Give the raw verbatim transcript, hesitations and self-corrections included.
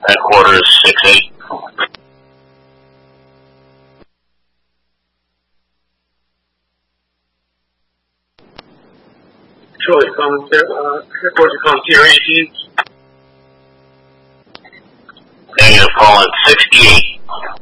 Headquarters six eight. Charlie, com, uh, headquarters com tier eighteen. Negative, calling sixty-eight.